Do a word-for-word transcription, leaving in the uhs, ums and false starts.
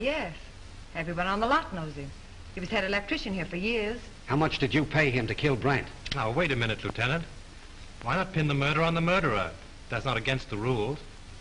Yes. Everyone on the lot knows him. He was head electrician here for years. How much did you pay him to kill Brent? Now, wait a minute, Lieutenant. Why not pin the murder on the murderer? That's not against the rules.